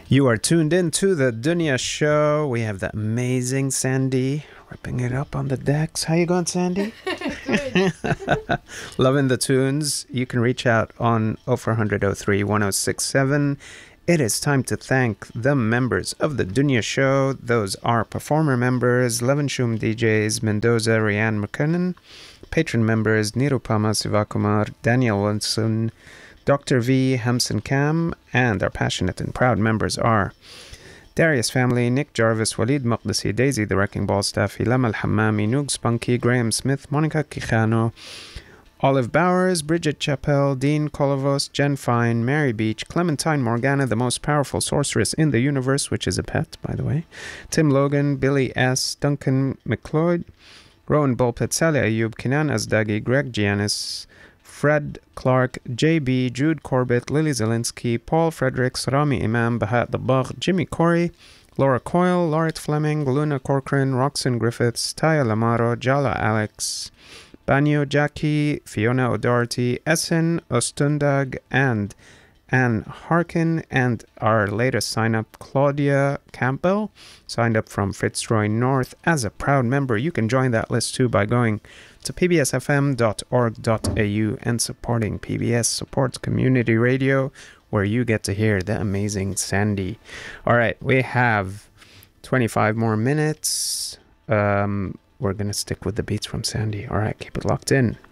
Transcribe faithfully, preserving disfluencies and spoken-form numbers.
You are tuned in to the Dunya Show. We have the amazing Sandy ripping it up on the decks. How you going, Sandy? Good. Loving the tunes. You can reach out on oh four hundred oh three one oh six seven. It is time to thank the members of the Dunya Show. Those are performer members, Levin Shum D Js, Mendoza, Rianne McKinnon. Patron members, Nirupama Sivakumar, Daniel Wilson, Doctor V, Hamson Cam, and our passionate and proud members are Darius Family, Nick Jarvis, Walid Maqdisi, Daisy the Wrecking Ball Staff, Ilam Al-Hammami, Noog Spunky, Graham Smith, Monica Quijano, Olive Bowers, Bridget Chappell, Dean Kolovos, Jen Fine, Mary Beach, Clementine Morgana, the most powerful sorceress in the universe, which is a pet, by the way, Tim Logan, Billy S., Duncan McLeod, Rowan Bulpit, Saleh Ayub, Kinan Azdagi, Greg Giannis, Fred Clark, J B, Jude Corbett, Lily Zelinsky, Paul Fredericks, Rami Imam, Bahat Dabagh, Jimmy Corey, Laura Coyle, Lauret Fleming, Luna Corcoran, Roxanne Griffiths, Taya Lamaro, Jala Alex, Banyo Jackie, Fiona O'Doherty, Essen Ostundag, and Anne Harkin, and our latest sign-up, Claudia Campbell, signed up from Fitzroy North as a proud member. You can join that list too by going to p b s f m dot org dot a u and supporting P B S Supports Community Radio, where you get to hear the amazing Sandy. All right, we have twenty-five more minutes. Um, we're going to stick with the beats from Sandy. All right, keep it locked in.